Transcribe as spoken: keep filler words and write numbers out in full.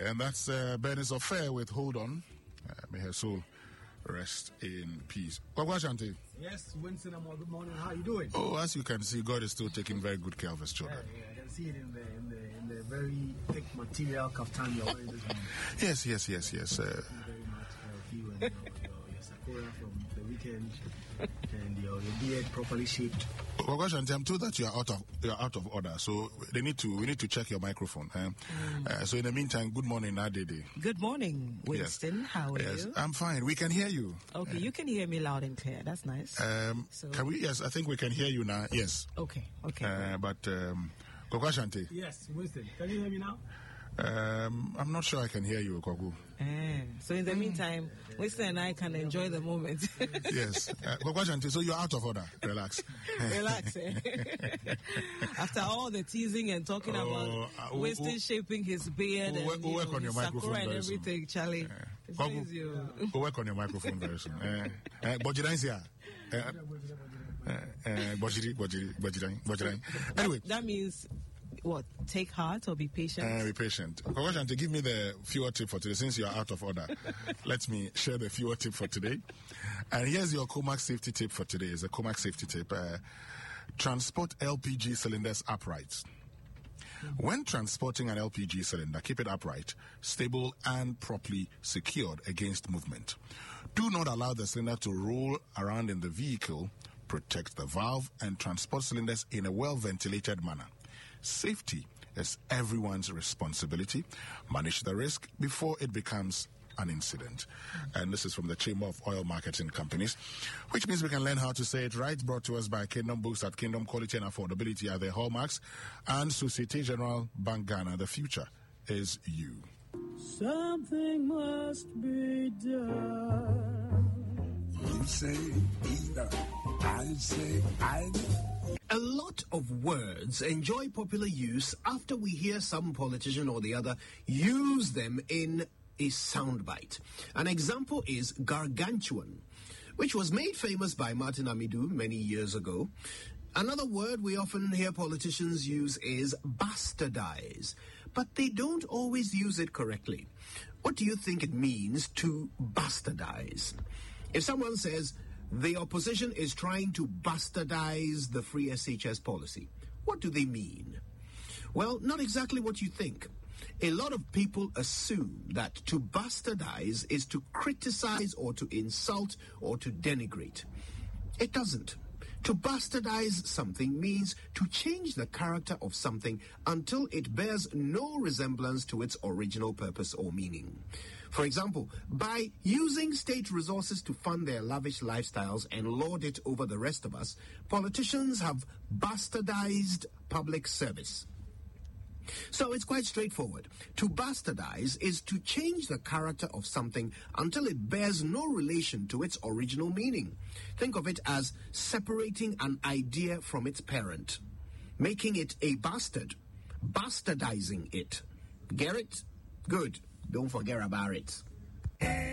Yeah, and that's uh, Bernice Affair with Hold On. Uh, may her soul rest in peace. Kwakwa Ashanti. Yes, Winston, good morning. How are you doing? Oh, as you can see, God is still taking very good care of his children. Yeah, yeah, I can see it in the in the, in the very thick material kaftan you're wearing this morning. Yes, yes, yes, yes. Uh, Thank you very much for you and your, your, your sakura from the weekend and your, your beard properly shaped. Kwakwa Ashanti, I'm told that you are out of you are out of order, so they need to we need to check your microphone. Eh? Mm. Uh, so in the meantime, good morning, Adede. Good morning, Winston. Yes. How are yes, you? I'm fine. We can hear you. Okay, uh, you can hear me loud and clear. That's nice. Um, so, can we? Yes, I think we can hear you now. Yes. Okay. Okay. Uh, but um, Kwakwa Ashanti. Yes, Winston. Can you hear me now? Um, I'm not sure I can hear you, Kwaku. Uh, so in the meantime, Winston and I can enjoy the moment. Yes. Uh, Kwakwa Ashanti, so you're out of order. Relax. Relax. Eh? After all the teasing and talking oh, about uh, Winston we'll, shaping his beard we'll, and we'll you work know, on your microphone and very everything, soon. Charlie. Uh, It's Kwaku, easy. we'll work on your microphone very soon. Uh, uh, Bojiran's here. Uh, uh, Bojiri, Bojiri, Bojiran, Bojiran. Anyway. That, that means... What? Take heart or be patient? Uh, be patient. Kwakwa Ashanti, give me the fuel tip for today. Since you are out of order, let me share the fuel tip for today. And here's your Comax safety tip for today. It's a Comax safety tip. Uh, transport L P G cylinders upright. When transporting an L P G cylinder, keep it upright, stable, and properly secured against movement. Do not allow the cylinder to roll around in the vehicle. Protect the valve and transport cylinders in a well-ventilated manner. Safety is everyone's responsibility. Manage the risk before it becomes an incident. And this is from the Chamber of Oil Marketing Companies, which means we can learn how to say it right. Brought to us by Kingdom Books at Kingdom Quality and Affordability are their hallmarks. And Societe Generale Bank Ghana, the future is you. Something must be done. You say either. I say either. A lot of words enjoy popular use after we hear some politician or the other use them in a soundbite. An example is gargantuan, which was made famous by Martin Amidu many years ago. Another word we often hear politicians use is bastardize, but they don't always use it correctly. What do you think it means to bastardize? If someone says, the opposition is trying to bastardize the free S H S policy, what do they mean? Well, not exactly what you think. A lot of people assume that to bastardize is to criticize or to insult or to denigrate. It doesn't. To bastardize something means to change the character of something until it bears no resemblance to its original purpose or meaning. For example, by using state resources to fund their lavish lifestyles and lord it over the rest of us, politicians have bastardized public service. So it's quite straightforward. To bastardize is to change the character of something until it bears no relation to its original meaning. Think of it as separating an idea from its parent, making it a bastard, bastardizing it. Get it? Good. Don't forget about it.